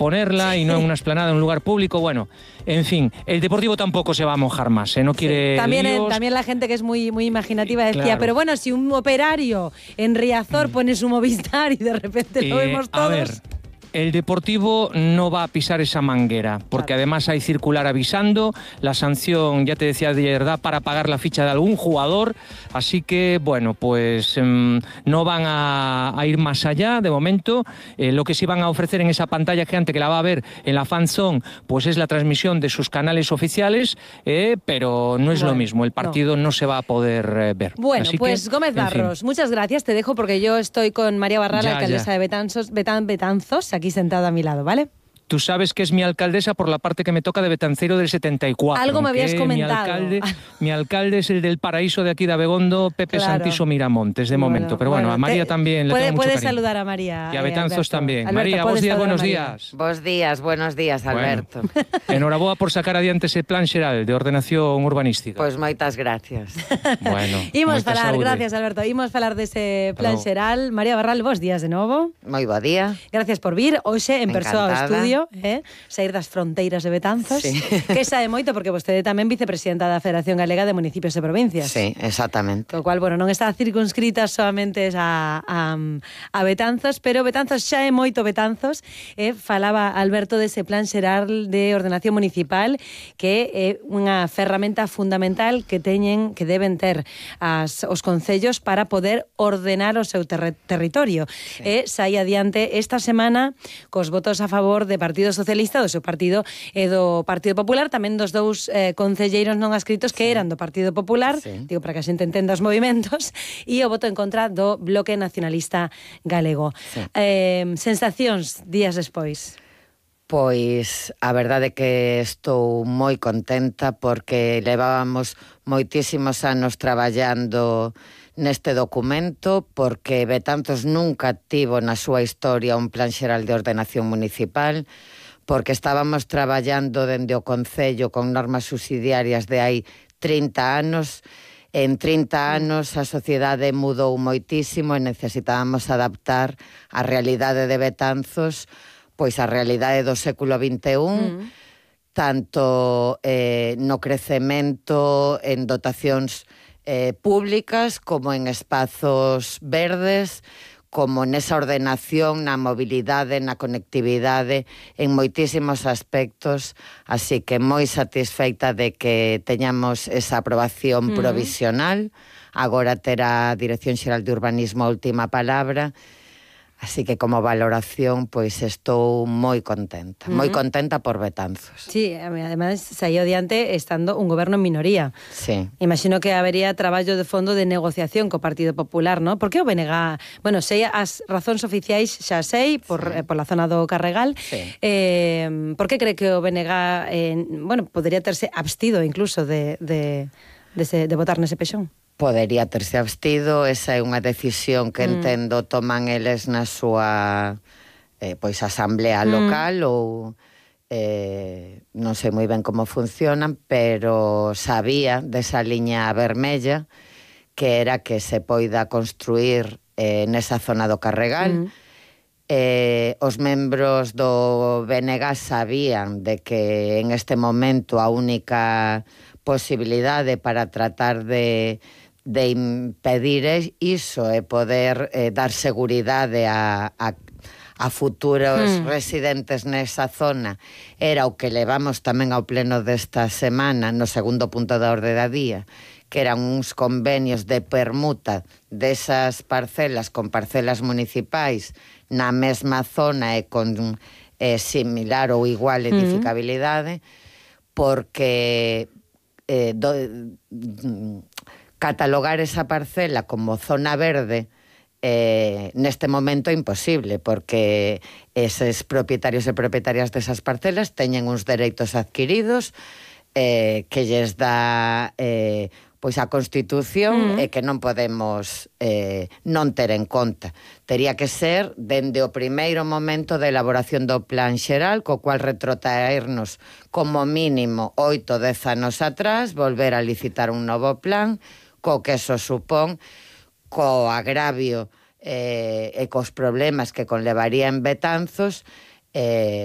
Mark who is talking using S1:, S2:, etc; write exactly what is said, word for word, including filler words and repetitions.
S1: ponerla y no en una explanada, en un lugar público. Bueno, en fin, el Deportivo tampoco se va a mojar más, ¿eh? No quiere
S2: sí. También,
S1: líos.
S2: también la gente que es muy, muy imaginativa decía,
S1: claro.
S2: pero bueno, si un operario en Riazor mm. pone su Movistar y de repente lo eh, vemos todos...
S1: A ver, el Deportivo no va a pisar esa manguera, porque claro. además hay circular avisando, la sanción, ya te decía de verdad, para pagar la ficha de algún jugador, así que, bueno, pues um, no van a, a ir más allá de momento. Eh, lo que sí van a ofrecer en esa pantalla gigante que la va a ver en la Fan Zone, pues es la transmisión de sus canales oficiales, eh, pero no es bueno, lo mismo, el partido no, no se va a poder eh, ver.
S2: Bueno,
S1: así
S2: pues
S1: que,
S2: Gómez Barros, fin. muchas gracias, te dejo porque yo estoy con María Barral, ya, alcaldesa ya. de Betanzos, Betan, Betanzos, aquí sentada a mi lado, ¿vale?
S1: Tú sabes que es mi alcaldesa por la parte que me toca de Betanceiro del setenta y cuatro.
S2: Algo me habías comentado.
S1: Mi alcalde, mi alcalde es el del Paraíso de aquí de Abegondo, Pepe claro. Santiso Miramontes, de bueno, momento. Pero bueno, bueno, a María te, también le
S2: puede,
S1: tengo mucho
S2: Puedes
S1: cariño.
S2: saludar a María.
S1: Y a Betanzos
S2: eh,
S1: también.
S2: Alberto,
S1: María, vos días, buenos días.
S3: Vos días, buenos días, Alberto.
S1: Bueno, enhoraboa por sacar adiante ese plan xeral de ordenación urbanística.
S3: Pois pues moitas gracias.
S1: Bueno,
S2: imos falar, saúde. Gracias, Alberto. Imos falar dese plan Hello. xeral. María Barral, vos días de novo.
S3: Moi bo día.
S2: Gracias por vir. Hoxe en persoa ao estudio, eh? sair das fronteiras de Betanzos, sí. que sae moito porque vostede tamén vicepresidenta da Federación Galega de Municipios e Provincias.
S3: Sí, exactamente.
S2: Co cual, bueno, non está circunscrita solamente a, a, a Betanzos, pero Betanzos xa é moito Betanzos. Eh, falaba Alberto dese plan xeral de ordenación municipal que é unha ferramenta fundamental que teñen, que deben ter as, os concellos para poder ordenar o seu ter territorio. Sí. E saí adiante esta semana cos votos a favor de Partido Socialista, do seu partido e do Partido Popular, tamén dos dous eh, concelleiros non adscritos que sí. eran do Partido Popular, sí. digo para que a xente entenda os movimentos, e o voto en contra do Bloque Nacionalista Galego. Sí. Eh, sensacións días despois?
S3: Pois a verdade é que estou moi contenta porque levábamos moitísimos anos traballando neste documento, porque Betanzos nunca tivo na súa historia un plan xeral de ordenación municipal, porque estábamos traballando dende o Concello con normas subsidiarias de hai trinta anos. En trinta anos a sociedade mudou moitísimo e necesitábamos adaptar a realidade de Betanzos pois a realidade do século vinte e un, mm. tanto eh, no crecemento en dotacións eh, públicas como en espazos verdes, como nesa ordenación, na mobilidade, na conectividade, en moitísimos aspectos, así que moi satisfeita de que teñamos esa aprobación mm. provisional, agora terá a Dirección Xeral de Urbanismo a última palabra, así que como valoración, pois estou moi contenta, uh-huh. moi contenta por Betanzos.
S2: Sí, además saíu diante estando un goberno en minoría.
S3: Sí.
S2: Imagino que habería traballo de fondo de negociación co Partido Popular, ¿no? Por que o B N G? Bueno, sei as razóns oficiais xa sei, por, sí. eh, por la zona do Carregal.
S3: Sí.
S2: Eh, por que cree que o B N G, eh, bueno, podría terse abstido incluso de, de, de, se, de votar nese pexón?
S3: Podería terse abstido, esa é unha decisión que mm. entendo toman eles na súa eh, pois asamblea local mm. ou eh, non sei moi ben como funcionan, pero sabía desa liña vermella que era que se poida construir eh, nesa zona do Carregal. Mm. Eh, os membros do B N G sabían de que en este momento a única posibilidade para tratar de de impedir iso e poder eh, dar seguridade a, a, a futuros mm. residentes nesa zona era o que levamos tamén ao pleno desta semana no segundo punto da orde da día, que eran uns convenios de permuta desas parcelas con parcelas municipais na mesma zona e con eh, similar ou igual edificabilidade, mm. porque eh, do, catalogar esa parcela como zona verde eh, neste momento é imposible, porque eses propietarios e propietarias desas parcelas teñen uns dereitos adquiridos eh, que lles dá eh, pois a Constitución mm. e que non podemos eh, non ter en conta. Tería que ser dende o primeiro momento de elaboración do plan xeral, co cual retrotraernos como mínimo oito, dez anos atrás, volver a licitar un novo plan, co que eso supón, co agravio eh, e cos problemas que conlevaría en Betanzos, eh,